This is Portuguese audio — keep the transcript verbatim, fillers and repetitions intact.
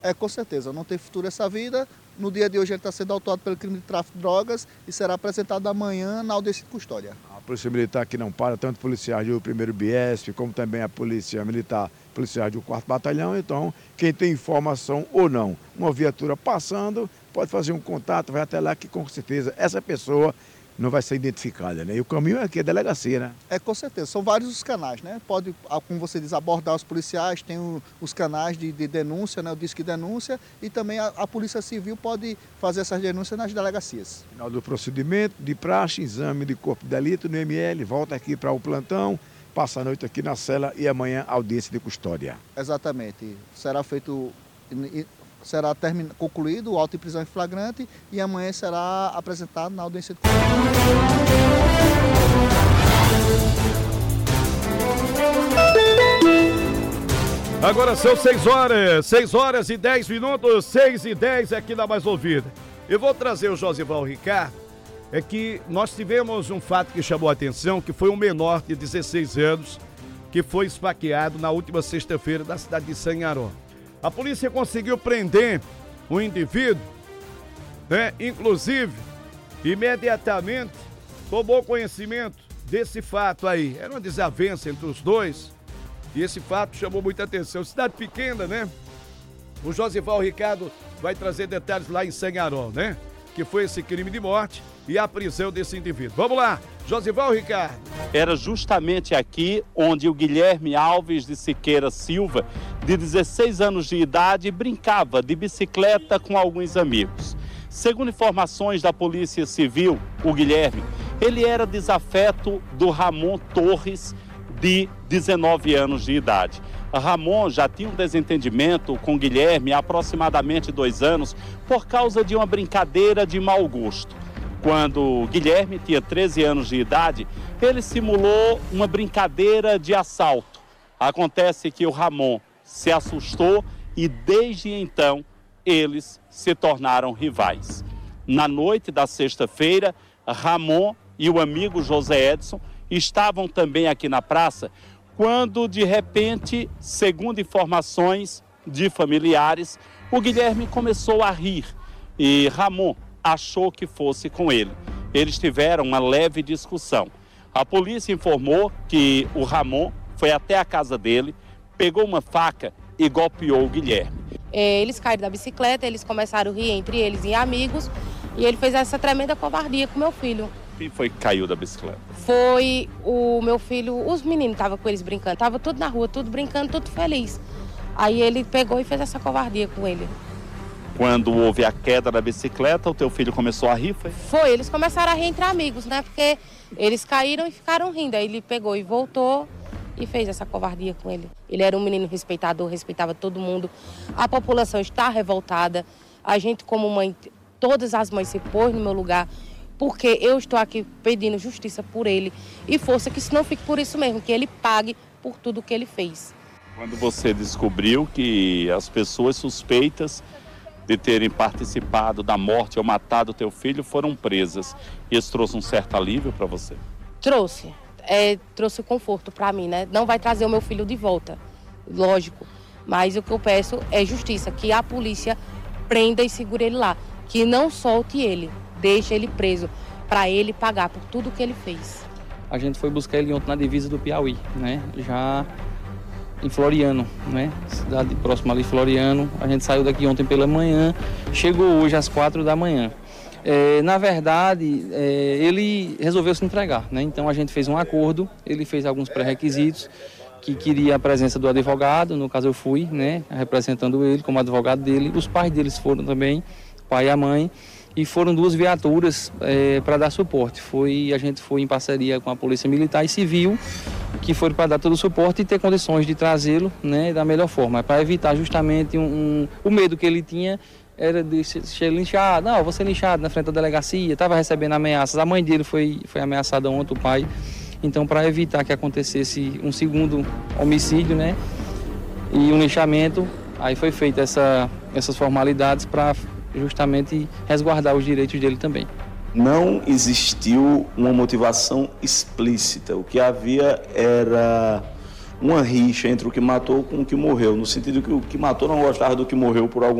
É, com certeza, não tem futuro essa vida. No dia de hoje ele está sendo autuado pelo crime de tráfico de drogas e será apresentado amanhã na audiência de custódia. A Polícia Militar que não para, tanto policiais do primeiro B S, como também a Polícia Militar, policiais do quarto Batalhão. Então, quem tem informação ou não, uma viatura passando, pode fazer um contato, vai até lá que com certeza essa pessoa não vai ser identificada, né? E o caminho é aqui, a delegacia, né? É, com certeza. São vários os canais, né? Pode, como você diz, abordar os policiais, tem o, os canais de, de denúncia, né? O Disque Denúncia, e também a, a Polícia Civil pode fazer essas denúncias nas delegacias. Final do procedimento, de praxe, exame de corpo de delito no M L, volta aqui para o plantão, passa a noite aqui na cela e amanhã audiência de custódia. Exatamente. Será feito... Será termin... concluído o auto de prisão em flagrante e amanhã será apresentado na audiência de custódia. Agora são seis horas, seis horas e dez minutos, seis e dez aqui na Mais Ouvida. Eu vou trazer o Josival Ricardo, é que nós tivemos um fato que chamou a atenção, que foi um menor de dezesseis anos que foi esfaqueado na última sexta-feira na cidade de Sanharó. A polícia conseguiu prender o indivíduo, né? Inclusive, imediatamente tomou conhecimento desse fato aí. Era uma desavença entre os dois e esse fato chamou muita atenção. Cidade pequena, né? O Josival Ricardo vai trazer detalhes lá em Sanharó, né? Que foi esse crime de morte e a prisão desse indivíduo. Vamos lá, Josival Ricardo. Era justamente aqui onde o Guilherme Alves de Siqueira Silva, de dezesseis anos de idade, brincava de bicicleta com alguns amigos. Segundo informações da Polícia Civil, o Guilherme, ele era desafeto do Ramon Torres, de dezenove anos de idade. Ramon já tinha um desentendimento com Guilherme há aproximadamente dois anos por causa de uma brincadeira de mau gosto. Quando Guilherme tinha treze anos de idade, ele simulou uma brincadeira de assalto. Acontece que o Ramon se assustou e desde então eles se tornaram rivais. Na noite da sexta-feira, Ramon e o amigo José Edson estavam também aqui na praça, quando de repente, segundo informações de familiares, o Guilherme começou a rir e Ramon achou que fosse com ele. Eles tiveram uma leve discussão. A polícia informou que o Ramon foi até a casa dele, pegou uma faca e golpeou o Guilherme. Eles caíram da bicicleta, eles começaram a rir entre eles e amigos, e ele fez essa tremenda covardia com meu filho. Quem foi que caiu da bicicleta? Foi o meu filho, os meninos estavam com eles brincando, estavam tudo na rua, tudo brincando, tudo feliz. Aí ele pegou e fez essa covardia com ele. Quando houve a queda da bicicleta, o teu filho começou a rir, foi? Foi, eles começaram a rir entre amigos, né? Porque eles caíram e ficaram rindo. Aí ele pegou e voltou e fez essa covardia com ele. Ele era um menino respeitador, respeitava todo mundo. A população está revoltada. A gente, como mãe, todas as mães se pôs no meu lugar, porque eu estou aqui pedindo justiça por ele e força que isso não fique por isso mesmo, que ele pague por tudo que ele fez. Quando você descobriu que as pessoas suspeitas de terem participado da morte ou matado o teu filho foram presas, isso trouxe um certo alívio para você? Trouxe, é, trouxe conforto para mim, né? Não vai trazer o meu filho de volta, lógico, mas o que eu peço é justiça, que a polícia prenda e segure ele lá, que não solte ele, deixe ele preso, para ele pagar por tudo que ele fez. A gente foi buscar ele ontem na divisa do Piauí, né? Já em Floriano, né? Cidade próxima ali, Floriano. A gente saiu daqui ontem pela manhã, chegou hoje às quatro da manhã. É, na verdade, é, ele resolveu se entregar, né? Então a gente fez um acordo, ele fez alguns pré-requisitos, que queria a presença do advogado, no caso eu fui, né? Representando ele como advogado dele. Os pais deles foram também, o pai e a mãe. E foram duas viaturas é, para dar suporte. Foi, a gente foi em parceria com a Polícia Militar e Civil, que foram para dar todo o suporte e ter condições de trazê-lo, né, da melhor forma, para evitar justamente um, um, o medo que ele tinha era de ser linchado. Não, vou ser linchado na frente da delegacia, estava recebendo ameaças. A mãe dele foi, foi ameaçada ontem, o pai. Então, para evitar que acontecesse um segundo homicídio, né, e um linchamento, aí foi feita essa, essas formalidades para justamente resguardar os direitos dele também. Não existiu uma motivação explícita. O que havia era uma rixa entre o que matou com o que morreu, no sentido que o que matou não gostava do que morreu por algum